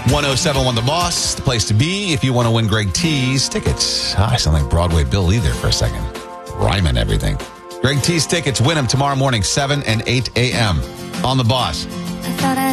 1071 The Boss, the place to be if you want to win Greg T's tickets. I sound like Broadway Bill Lee there for a second. Rhyming everything. Greg T's tickets, win them tomorrow morning, 7 and 8 a.m. on The Boss.